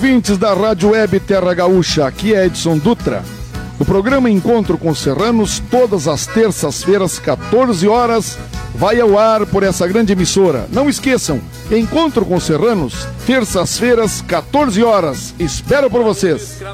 Ouvintes da Rádio Web Terra Gaúcha, aqui é Edson Dutra. O programa Encontro com Serranos, todas as terças-feiras, 14 horas, vai ao ar por essa grande emissora. Não esqueçam, Encontro com Serranos, terças-feiras, 14 horas. Espero por vocês.